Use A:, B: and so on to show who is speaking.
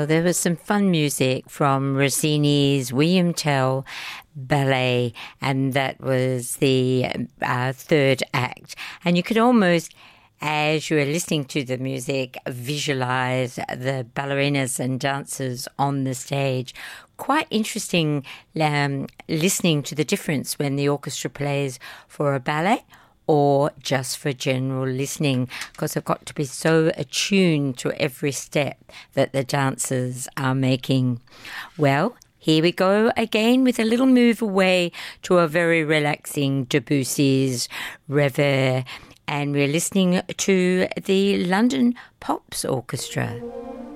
A: Well, there was some fun music from Rossini's William Tell ballet, and that was the third act. And you could almost, as you were listening to the music, visualize the ballerinas and dancers on the stage. Quite interesting listening to the difference when the orchestra plays for a ballet or just for general listening, because I've got to be so attuned to every step that the dancers are making. Well, here we go again with a little move away to a very relaxing Debussy's Reverie, and we're listening to the London Pops Orchestra.